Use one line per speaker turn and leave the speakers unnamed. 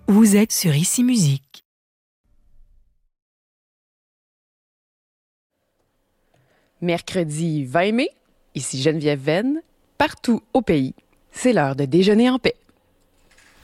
Vous êtes sur Ici Musique.
Mercredi 20 mai, ici Geneviève Venn, partout au pays, c'est l'heure de déjeuner en paix.